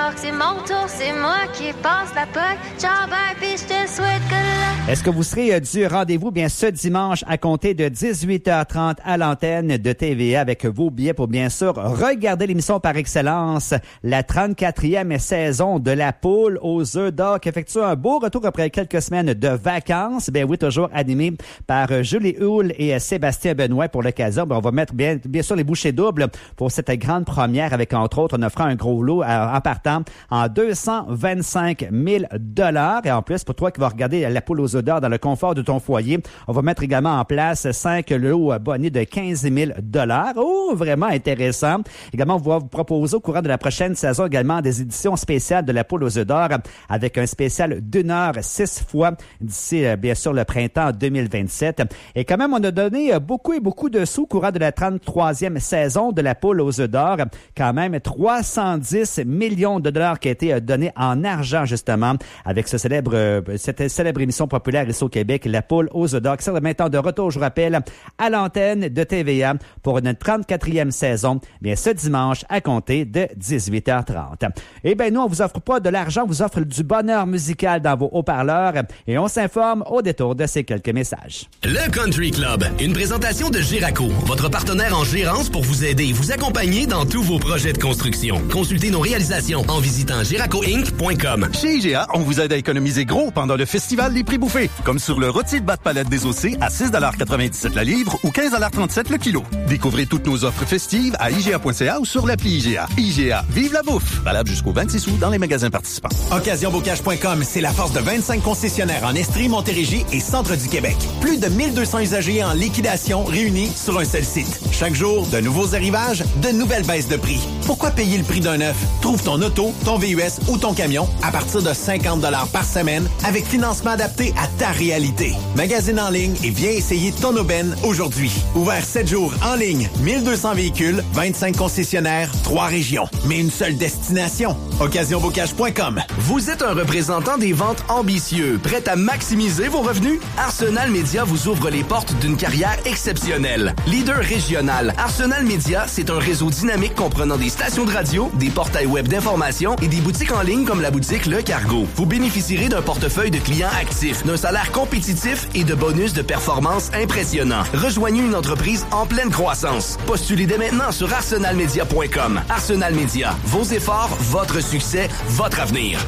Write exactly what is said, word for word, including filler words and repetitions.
remorque, c'est mon tour, c'est moi qui passe la poque. Ciao, bye, puis je te souhaite que là. Est-ce que vous serez du rendez-vous bien ce dimanche à compter de dix-huit heures trente à l'antenne de T V A avec vos billets pour bien sûr regarder l'émission par excellence, la trente-quatrième saison de La Poule aux œufs d'or qui effectue un beau retour après quelques semaines de vacances. Ben oui, toujours animé par Julie Hull et Sébastien Benoît pour l'occasion. Ben on va mettre bien, bien sûr les bouchées doubles pour cette grande première avec entre autres, on offrant un gros lot en partant en deux cent vingt-cinq mille dollars et en plus pour toi qui vas regarder La Poule aux œufs d'or dans le confort de ton foyer, on va mettre également en place cinq lots bonnets de quinze mille dollars. Oh, vraiment intéressant. Également, on va vous proposer au courant de la prochaine saison également des éditions spéciales de La Poule aux œufs d'or avec un spécial d'une heure six fois d'ici, bien sûr, le printemps deux mille vingt-sept. Et quand même, on a donné beaucoup et beaucoup de sous au courant de la trente-troisième saison de La Poule aux œufs d'or. Quand même, trois cent dix millions de dollars qui a été donné en argent, justement, avec ce célèbre, cette célèbre émission populaire ici au Québec, La Poule aux œufs d'or, qui sera maintenant de retour, je vous rappelle, à l'antenne de T V A pour notre trente-quatrième saison, bien ce dimanche à compter de dix-huit heures trente. Eh bien, nous, on vous offre pas de l'argent, on vous offre du bonheur musical dans vos haut-parleurs et on s'informe au détour de ces quelques messages. Le Country Club, une présentation de Giraco, votre partenaire en gérance pour vous aider et vous accompagner dans tous vos projets de construction. Consultez nos réalisations en visitant giraco inc point com. Chez I G A, on vous aide à économiser gros pendant le festival Les Prix Bouffés, comme sur le rôti de bas de palette désossé à six dollars quatre-vingt-dix-sept la livre ou quinze dollars trente-sept le kilo. Découvrez toutes nos offres festives à I G A point C A ou sur l'appli I G A. I G A, vive la bouffe! Valable jusqu'au vingt-six août dans les magasins participants. occasion bocage point com, c'est la force de vingt-cinq concessionnaires en Estrie, Montérégie et centre du Québec. Plus de mille deux cents usagers en liquidation réunis sur un seul site. Chaque jour, de nouveaux arrivages, de nouvelles baisses de prix. Pourquoi payer le prix d'un neuf? Trouve ton auto, ton V U S ou ton camion à partir de cinquante dollars par semaine avec financement adapté à ta réalité. Magasine en ligne et viens essayer ton aubaine aujourd'hui. Ouvert sept jours en ligne, mille deux cents véhicules, vingt-cinq concessionnaires, trois régions. Mais une seule destination. occasion bocage point com. Vous êtes un représentant des ventes ambitieux, prêt à maximiser vos revenus? Arsenal Media vous ouvre les portes d'une carrière exceptionnelle. Leader régional, Arsenal Media, c'est un réseau dynamique comprenant des stations de radio, des portails web d'information et des boutiques en ligne comme la boutique Le Cargo. Vous bénéficierez d'un portefeuille de clients actifs, d'un salaire compétitif et de bonus de performance impressionnants. Rejoignez une entreprise en pleine croissance. Postulez dès maintenant sur arsenal media point com. Arsenal Media, vos efforts, votre succès, votre avenir.